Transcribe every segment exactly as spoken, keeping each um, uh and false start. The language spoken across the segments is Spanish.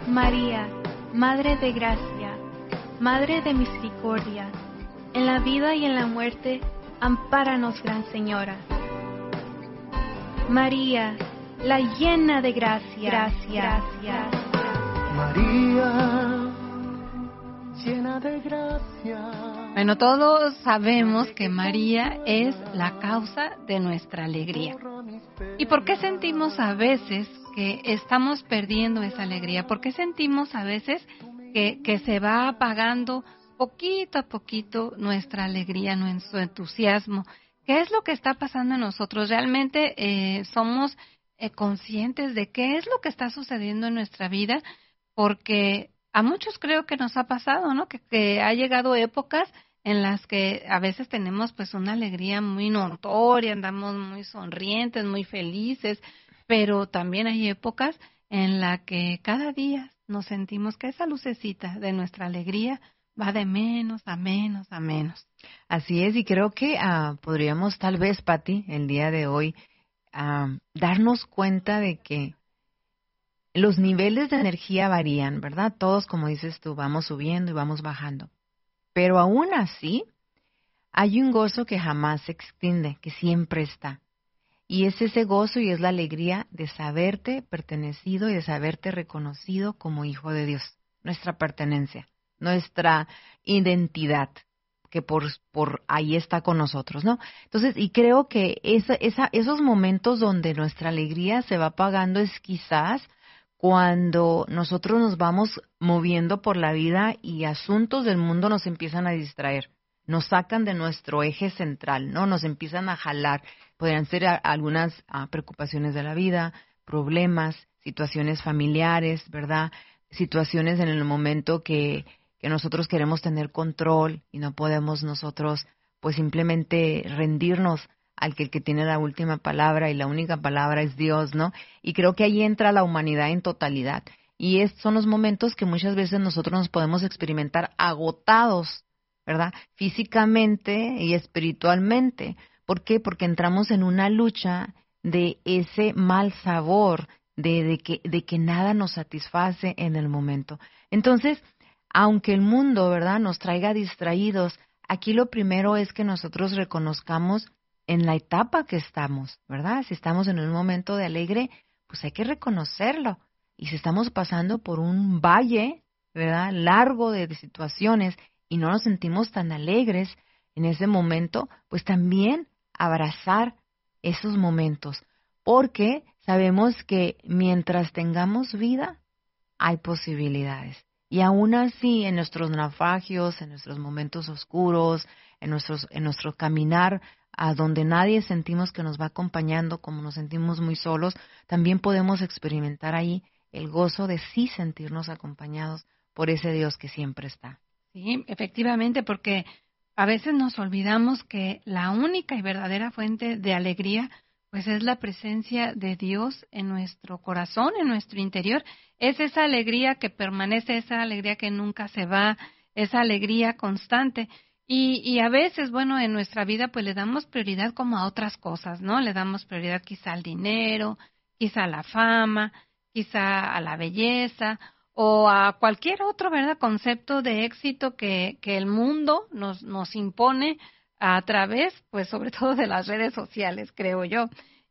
María, Madre de Gracia, Madre de Misericordia, en la vida y en la muerte, ampáranos, Gran Señora. María, la llena de gracia, gracia, gracia. María, llena de gracia. Bueno, todos sabemos que María es la causa de nuestra alegría. ¿Y por qué sentimos a veces que estamos perdiendo esa alegría? ¿Por qué sentimos a veces que, que se va apagando poquito a poquito nuestra alegría, nuestro entusiasmo? ¿Qué es lo que está pasando en nosotros? ¿Realmente eh, somos eh, conscientes de qué es lo que está sucediendo en nuestra vida? Porque a muchos creo que nos ha pasado, ¿no? Que, que ha llegado épocas en las que a veces tenemos pues una alegría muy notoria, andamos muy sonrientes, muy felices, pero también hay épocas en las que cada día nos sentimos que esa lucecita de nuestra alegría va de menos a menos a menos. Así es, y creo que uh, podríamos tal vez, Pati, el día de hoy, uh, darnos cuenta de que los niveles de energía varían, ¿verdad? Todos, como dices tú, vamos subiendo y vamos bajando. Pero aún así, hay un gozo que jamás se extiende, que siempre está. Y es ese gozo y es la alegría de saberte pertenecido y de saberte reconocido como hijo de Dios. Nuestra pertenencia, nuestra identidad, que por, por ahí está con nosotros, ¿no? Entonces, y creo que esa, esa, esos momentos donde nuestra alegría se va apagando es quizás cuando nosotros nos vamos moviendo por la vida y asuntos del mundo nos empiezan a distraer, nos sacan de nuestro eje central, ¿no? Nos empiezan a jalar. Podrían ser a, algunas a, preocupaciones de la vida, problemas, situaciones familiares, ¿verdad? Situaciones en el momento que, que nosotros queremos tener control y no podemos nosotros, pues simplemente rendirnos al que el que tiene la última palabra y la única palabra es Dios, ¿no? Y creo que ahí entra la humanidad en totalidad. Y es, son los momentos que muchas veces nosotros nos podemos experimentar agotados, ¿verdad? Físicamente y espiritualmente. ¿Por qué? Porque entramos en una lucha de ese mal sabor, de, de, que, de que nada nos satisface en el momento. Entonces, aunque el mundo, ¿verdad?, nos traiga distraídos, aquí lo primero es que nosotros reconozcamos en la etapa que estamos, ¿verdad? Si estamos en un momento de alegre, pues hay que reconocerlo. Y si estamos pasando por un valle, ¿verdad?, largo de, de situaciones y no nos sentimos tan alegres en ese momento, pues también abrazar esos momentos. Porque sabemos que mientras tengamos vida, hay posibilidades. Y aún así, en nuestros naufragios, en nuestros momentos oscuros, en, nuestros, en nuestro caminar, a donde nadie sentimos que nos va acompañando, como nos sentimos muy solos, también podemos experimentar ahí el gozo de sí sentirnos acompañados por ese Dios que siempre está. Sí, efectivamente, porque a veces nos olvidamos que la única y verdadera fuente de alegría, pues es la presencia de Dios en nuestro corazón, en nuestro interior. Es esa alegría que permanece, esa alegría que nunca se va, esa alegría constante. Y, y a veces, bueno, en nuestra vida pues le damos prioridad como a otras cosas, ¿no? Le damos prioridad quizá al dinero, quizá a la fama, quizá a la belleza o a cualquier otro, ¿verdad?, concepto de éxito que, que el mundo nos, nos impone a través, pues sobre todo de las redes sociales, creo yo.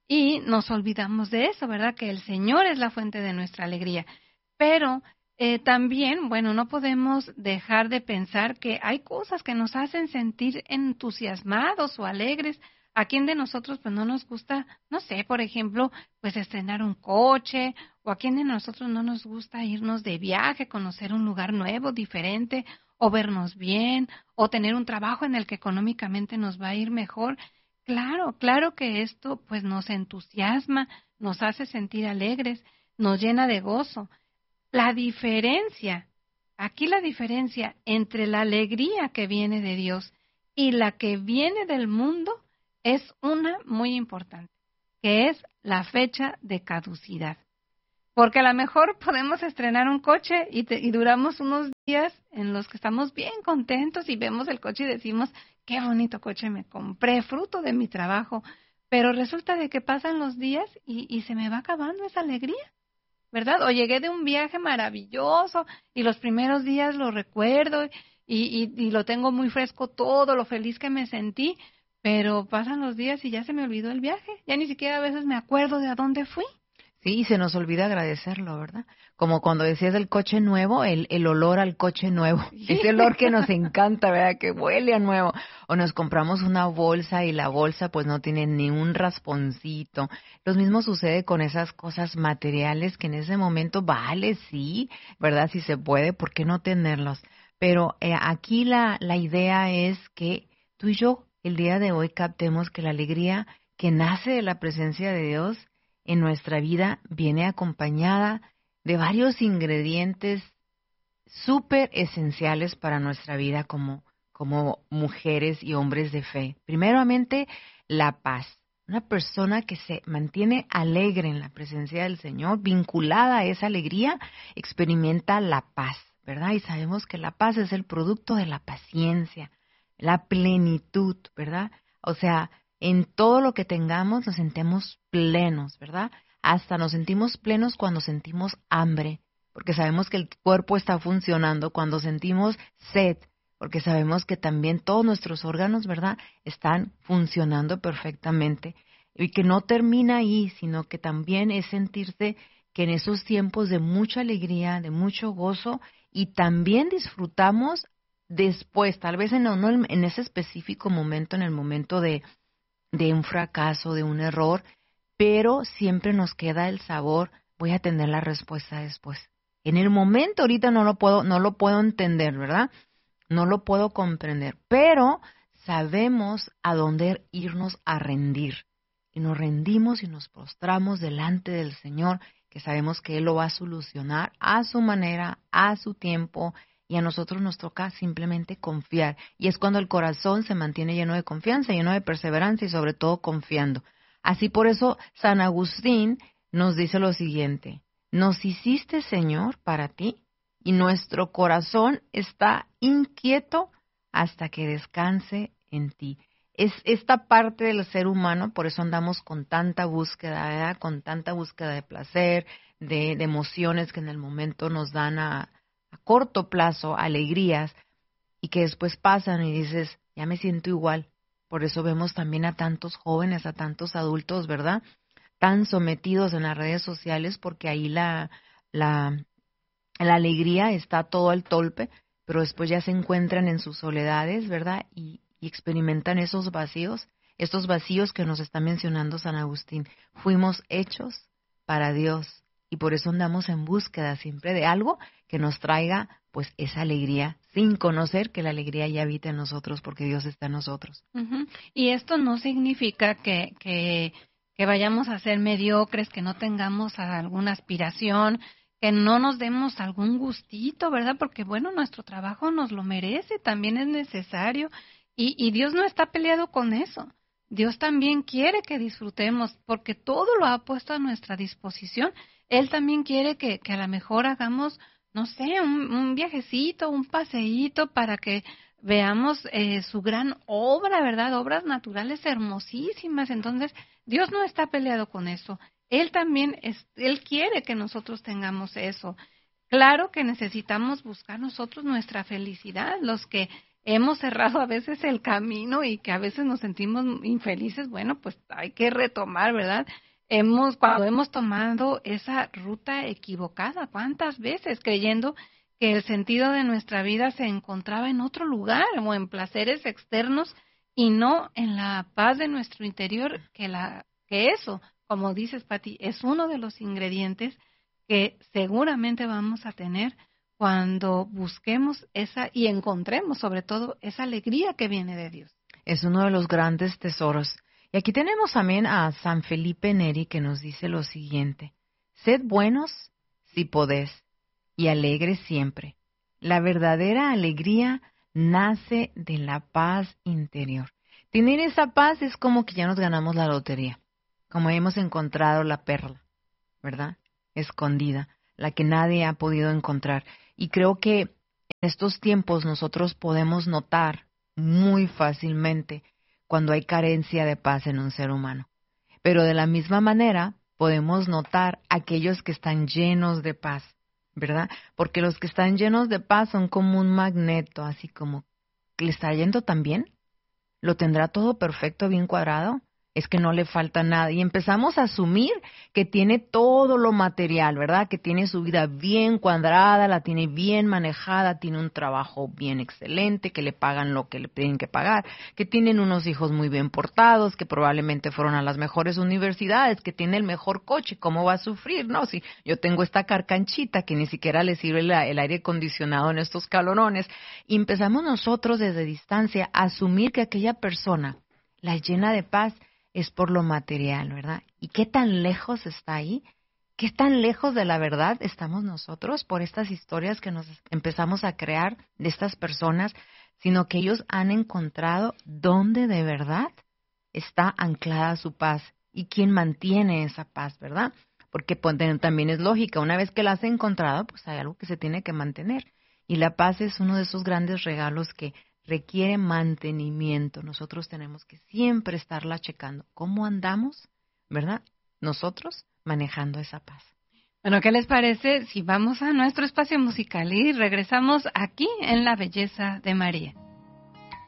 Y nos olvidamos de eso, ¿verdad?, que el Señor es la fuente de nuestra alegría. Pero Eh, también, bueno, no podemos dejar de pensar que hay cosas que nos hacen sentir entusiasmados o alegres. ¿A quién de nosotros pues no nos gusta, no sé, por ejemplo, pues estrenar un coche? ¿O a quién de nosotros no nos gusta irnos de viaje, conocer un lugar nuevo, diferente, o vernos bien, o tener un trabajo en el que económicamente nos va a ir mejor? Claro, claro que esto pues nos entusiasma, nos hace sentir alegres, nos llena de gozo. La diferencia, aquí la diferencia entre la alegría que viene de Dios y la que viene del mundo es una muy importante, que es la fecha de caducidad. Porque a lo mejor podemos estrenar un coche y, te, y duramos unos días en los que estamos bien contentos y vemos el coche y decimos, qué bonito coche me compré, fruto de mi trabajo. Pero resulta de que pasan los días y, y se me va acabando esa alegría. ¿verdad? O llegué de un viaje maravilloso y los primeros días lo recuerdo y, y, y lo tengo muy fresco todo, lo feliz que me sentí, pero pasan los días y ya se me olvidó el viaje, ya ni siquiera a veces me acuerdo de a dónde fui. Sí, y se nos olvida agradecerlo, ¿verdad? Como cuando decías del coche nuevo, el, el olor al coche nuevo, ese olor que nos encanta, ¿verdad? Que huele a nuevo. O nos compramos una bolsa y la bolsa pues no tiene ni un rasponcito. Lo mismo sucede con esas cosas materiales que en ese momento, vale, sí, ¿verdad? Si se puede, ¿por qué no tenerlos? Pero eh, aquí la, la idea es que tú y yo el día de hoy captemos que la alegría que nace de la presencia de Dios en nuestra vida viene acompañada de varios ingredientes súper esenciales para nuestra vida como, como mujeres y hombres de fe. Primeramente, la paz. Una persona que se mantiene alegre en la presencia del Señor, vinculada a esa alegría, experimenta la paz, ¿verdad? Y sabemos que la paz es el producto de la paciencia, la plenitud, ¿verdad? O sea, en todo lo que tengamos nos sentimos plenos, ¿verdad? Hasta nos sentimos plenos cuando sentimos hambre, porque sabemos que el cuerpo está funcionando, cuando sentimos sed, porque sabemos que también todos nuestros órganos, ¿verdad?, están funcionando perfectamente. Y que no termina ahí, sino que también es sentirse que en esos tiempos de mucha alegría, de mucho gozo, y también disfrutamos después, tal vez en, no en ese específico momento, en el momento de de un fracaso, de un error, pero siempre nos queda el sabor, voy a tener la respuesta después. En el momento ahorita no lo puedo, no lo puedo entender, ¿verdad? No lo puedo comprender, pero sabemos a dónde irnos a rendir. Y nos rendimos y nos postramos delante del Señor, que sabemos que Él lo va a solucionar a su manera, a su tiempo, y a nosotros nos toca simplemente confiar. Y es cuando el corazón se mantiene lleno de confianza, lleno de perseverancia y sobre todo confiando. Así por eso San Agustín nos dice lo siguiente: nos hiciste, Señor, para ti, y nuestro corazón está inquieto hasta que descanse en ti. Es esta parte del ser humano, por eso andamos con tanta búsqueda, ¿verdad? Con tanta búsqueda de placer, de, de emociones que en el momento nos dan a a corto plazo, alegrías, y que después pasan y dices, ya me siento igual. Por eso vemos también a tantos jóvenes, a tantos adultos, ¿verdad?, tan sometidos en las redes sociales, porque ahí la, la, la alegría está todo al tolpe, pero después ya se encuentran en sus soledades, ¿verdad?, y, y experimentan esos vacíos, estos vacíos que nos está mencionando San Agustín. Fuimos hechos para Dios, y por eso andamos en búsqueda siempre de algo que nos traiga pues esa alegría, sin conocer que la alegría ya habita en nosotros porque Dios está en nosotros. Uh-huh. Y esto no significa que, que, que vayamos a ser mediocres, que no tengamos alguna aspiración, que no nos demos algún gustito, ¿verdad? Porque bueno, nuestro trabajo nos lo merece, también es necesario, y, y Dios no está peleado con eso. Dios también quiere que disfrutemos, porque todo lo ha puesto a nuestra disposición. Él también quiere que, que a lo mejor hagamos, no sé, un, un viajecito, un paseíto para que veamos eh, su gran obra, ¿verdad? Obras naturales hermosísimas. Entonces, Dios no está peleado con eso. Él también, es, Él quiere que nosotros tengamos eso. Claro que necesitamos buscar nosotros nuestra felicidad, los que hemos cerrado a veces el camino y que a veces nos sentimos infelices, bueno, pues hay que retomar, ¿verdad? Hemos, cuando hemos tomado esa ruta equivocada, ¿cuántas veces creyendo que el sentido de nuestra vida se encontraba en otro lugar o en placeres externos y no en la paz de nuestro interior, que la que eso, como dices, Pati, es uno de los ingredientes que seguramente vamos a tener cuando busquemos esa y encontremos sobre todo esa alegría que viene de Dios. Es uno de los grandes tesoros. Y aquí tenemos también a San Felipe Neri, que nos dice lo siguiente: sed buenos si podés y alegres siempre. La verdadera alegría nace de la paz interior. Tener esa paz es como que ya nos ganamos la lotería, como hemos encontrado la perla, ¿verdad?, escondida, la que nadie ha podido encontrar. Y creo que en estos tiempos nosotros podemos notar muy fácilmente cuando hay carencia de paz en un ser humano. Pero de la misma manera, podemos notar aquellos que están llenos de paz, ¿verdad? Porque los que están llenos de paz son como un magneto, así como, ¿le está yendo tan bien? ¿Lo tendrá todo perfecto, bien cuadrado? Es que no le falta nada. Y empezamos a asumir que tiene todo lo material, ¿verdad? Que tiene su vida bien cuadrada, la tiene bien manejada, tiene un trabajo bien excelente, que le pagan lo que le tienen que pagar, que tienen unos hijos muy bien portados, que probablemente fueron a las mejores universidades, que tiene el mejor coche. ¿Cómo va a sufrir? No, si yo tengo esta carcanchita que ni siquiera le sirve el, el aire acondicionado en estos calorones. Y empezamos nosotros desde distancia a asumir que aquella persona, la llena de paz, es por lo material, ¿verdad? ¿Y qué tan lejos está ahí? ¿Qué tan lejos de la verdad estamos nosotros por estas historias que nos empezamos a crear de estas personas, sino que ellos han encontrado dónde de verdad está anclada su paz y quién mantiene esa paz, ¿verdad? Porque pues, también es lógica, una vez que la has encontrado, pues hay algo que se tiene que mantener. Y la paz es uno de esos grandes regalos que requiere mantenimiento. Nosotros tenemos que siempre estarla checando. ¿Cómo andamos? ¿Verdad? Nosotros manejando esa paz. Bueno, ¿qué les parece si vamos a nuestro espacio musical y regresamos aquí en La Belleza de María?